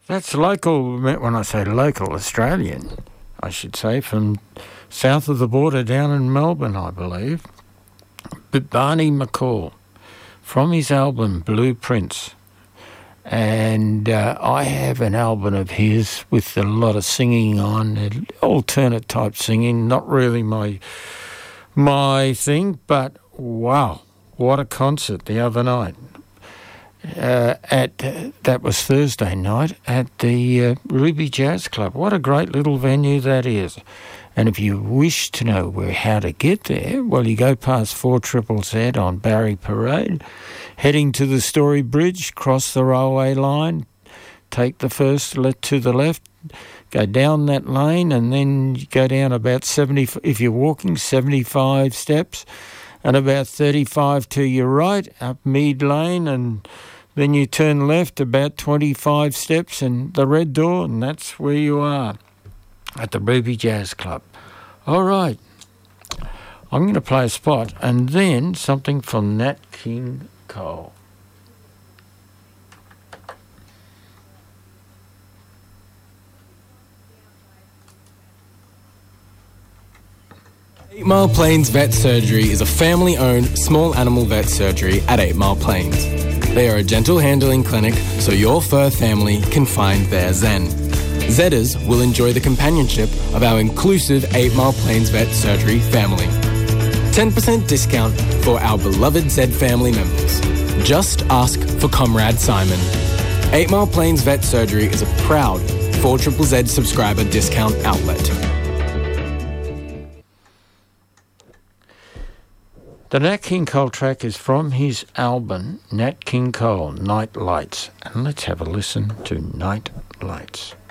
That's local, when I say local, Australian, I should say, from south of the border down in Melbourne, I believe. But Barney McCall, from his album Blueprints. And I have an album of his with a lot of singing on, alternate type singing, not really my thing, but wow, what a concert the other night. That was Thursday night at the Ruby Jazz Club. What a great little venue that is. And if you wish to know how to get there, well, you go past 4ZZZ on Barry Parade, heading to the Story Bridge, cross the railway line, take the first to the left, go down that lane, and then you go down about 70, if you're walking, 75 steps, and about 35 to your right, up Mead Lane, and then you turn left about 25 steps and the red door, and that's where you are, at the Ruby Jazz Club. All right, I'm going to play a spot and then something from Nat King Cole. Eight Mile Plains Vet Surgery is a family-owned small animal vet surgery at 8 Mile Plains. They are a gentle handling clinic so your fur family can find their zen. Zedders will enjoy the companionship of our inclusive 8 Mile Plains Vet Surgery family. 10% discount for our beloved Zed family members. Just ask for Comrade Simon. 8 Mile Plains Vet Surgery is a proud 4ZZZ subscriber discount outlet. The Nat King Cole track is from his album Nat King Cole, Night Lights. And let's have a listen to Night Lights.